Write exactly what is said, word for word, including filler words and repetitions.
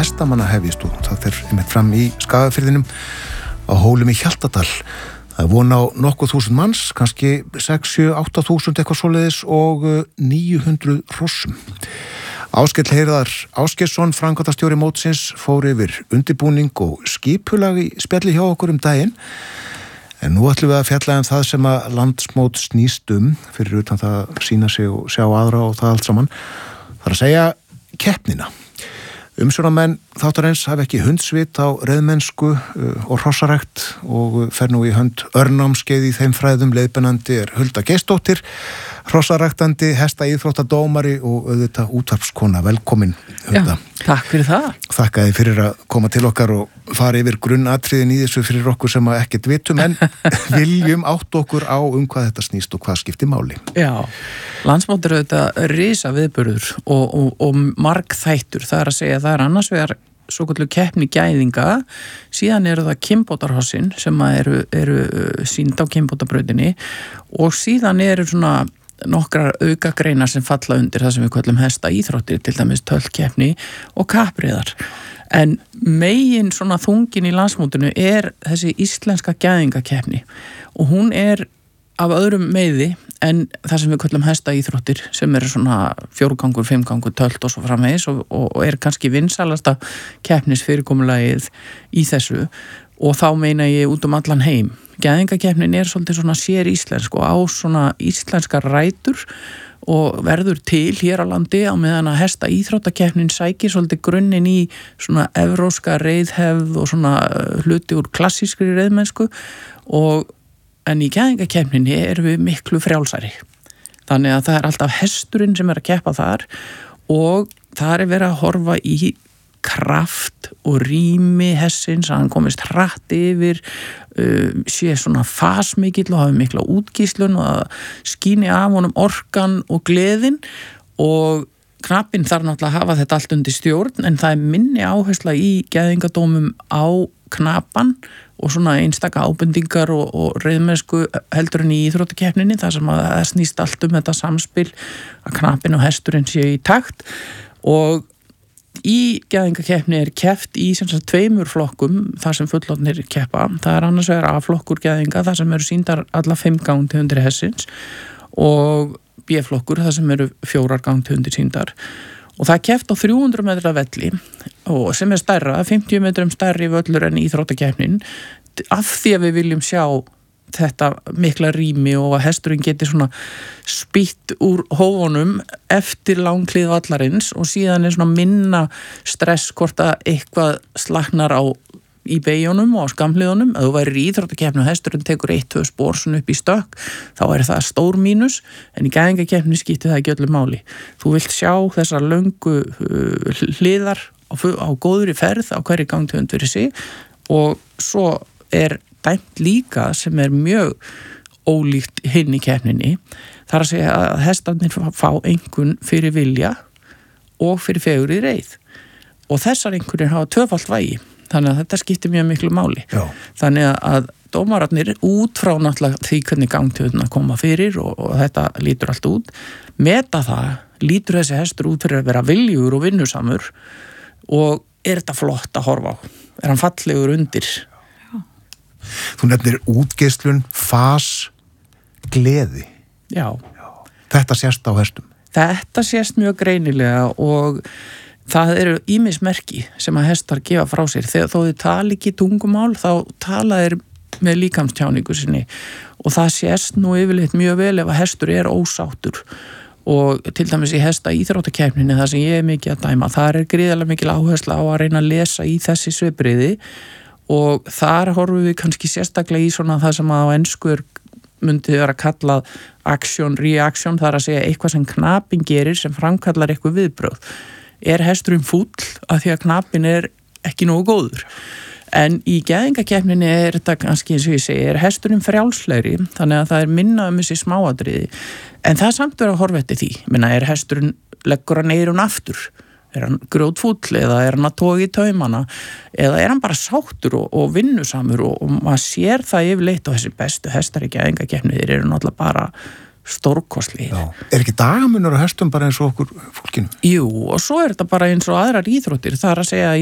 hestamanna hefjist og það fer einmitt fram í Skagafirðinum á Hólum í Hjaltadal. Það er von á nokkuð þúsund manns, kannski sex, sjö, átta þúsund eitthvað svoleiðis og níu hundruð hrossum. Áskell Heiðar Ásgeirsson, framkvæmdastjóri mótsins, fór yfir undirbúning og skipulag í spjalli hjá okkur um daginn. En nú ætlum við að fjalla um það sem að landsmót snýst um, fyrir utan það að sýna sig og sjá aðra og það allt saman. Það er að segja keppnina. Umsjónarmenn þáttarins hafa ekki hundsvit á reiðmennsku og hrossarækt og fer nú í hönd örnámskeið í þeim fræðum. Leiðbeinandi er Hulda Geirsdóttir, hrossaræktandi, hesta íþróttadómari og auðvitað útvarpskona. Velkomin, Hulda. Já, takk fyrir það. Þakka þið fyrir að koma til okkar og fara yfir grunnatriðin í þessu fyrir okkur sem að ekkert vitum, en viljum átt okkur á um hvað þetta snýst og hvað skiptir máli. Já, landsmót er auðvitað risa viðburður og, og, og margþættur. Það er að segja að það er annars vegar svo kallu keppni gæðinga, síðan eru það kynbótarhossin sem eru, eru sýnd á kynbótabrautinni og síðan eru svona nokkrar aukagreinar sem falla undir það sem við kallum hesta íþróttir, til dæmis tölkeppni og kappreiðar. En megin svona þungin í landsmótinu er þessi íslenska gæðingakeppni og hún er af öðrum meiði en það sem við kallum hesta íþróttir sem eru svona fjórgangur, fimmgangur, tölt og svo framvegis og, og er kannski vinsalasta keppnisfyrirkomulagið í þessu og þá meina ég út um allan heim. Gæðingakeppnin er svolítið svona sér íslensk og á svona íslenska rætur og verður til hér á landi á meðan að hesta íþróttakeppnin sækir svolítið grunninn í svona evróska reiðhefð og svona hluti úr klassískri reiðmennsku og en í gæðingakeppninni erum við miklu frjálsari. Þannig að það er alltaf hesturinn sem er að keppa þar og það er verið að horfa í kraft og rými hestsins, að hann komist hratt yfir, uh, sé svona fasmikill og hafi mikla útgíslun og að skíni af honum orkan og gleðin og knappinn þarf náttúrulega að hafa þetta allt undir stjórn en það er minni áhersla í gæðingadómum á knappan og svona einstaka ábendingar og, og reiðmennsku heldur en í íþróttakeppninni þar sem að það snýst allt um þetta samspil að knappinn og hesturinn séu í takt og í gæðingakeppni er keppt í sem sagt tveimur flokkum þar sem fullorðnir keppa. Það er annars vegar A-flokkur gæðinga þar sem eru sýndar alla fimm gangtegundir hestsins og B-flokkur þar sem eru fjórar gangtegundir sýndar. Og það er keppt á þrjú hundruð metra velli og sem er stærra, fimmtíu metrum stærri völlur en íþróttakeppnin af því að við viljum sjá þetta mikla rými og að hesturinn geti svona spýtt úr hófunum eftir langhlið vallarins og síðan er svona minna stress hvort að eitthvað slaknar á í beigjunum og á skamhliðunum. Ef þú værir í íþróttakeppni og hesturinn tekur eitt, tvö spor svona upp í stökk, þá er það stór mínus, en í gæðingakeppni skiptir það ekki öllu máli. Þú vilt sjá þessar löngu uh, hliðar á, á góðri ferð á hverju gangtegund fyrir sig og svo er dæmt líka sem er mjög ólíkt hinn í keppninni. Það er að segja að hestarnir fá einkunn fyrir vilja og fyrir fegur í reið og þessar einkunnir hafa tvöfalt vægi. Þannig að þetta skiptir mjög miklu máli. Já. Þannig að dómararnir út frá náttúrulega því hvernig gangtegundina koma fyrir og, og þetta lítur allt út, meta það, lítur þessi hestur út fyrir að vera viljugur og vinnusamur og er þetta flott að horfa á? Er hann fallegur undir? Já. Þú nefnir útgeislun, fas, gleði. Já. Já. Þetta sést á hestum? Þetta sést mjög greinilega og það eru ýmis merki sem að hestar gefa frá sér. Þegar þó þið tala ekki tungumál, þá tala þeir með líkamstjáningu sinni og það sést nú yfirleitt mjög vel ef að hestur er ósáttur og til dæmis í hesta íþróttakeppninni það sem ég er mikið að dæma, þar er gríðarlega mikil áhersla á að reyna að lesa í þessi svipbrigði og þar horfum við kannski sérstaklega í svona það sem að á ensku er myndi vera kallað action, reaction, það er að segja eitthvað sem knapinn gerir sem framkallar eitthvað viðbrögð. Er hesturinn fúll af því að knappinn er ekki nógu góður. En í gæðingakeppninni er þetta kannski eins og ég segi, er hesturinn frjálslegri, þannig að það er minna um þessi smáatriði. En það er samt verið að horfa eftir því. Minna, er hesturinn, leggur hann eyrun aftur? Er hann grjótfúll eða er hann að toga í taumana? Eða er hann bara sáttur og, og vinnusamur og, og maður sér það yfirleitt og þessi bestu hestar í gæðingakeppni, þeir eru náttúrulega bara stórkostlegir. Er ekki dagamunur á hestum bara eins og okkur fólkinu? Jú, og svo er þetta bara eins og aðrar íþróttir. Það er að segja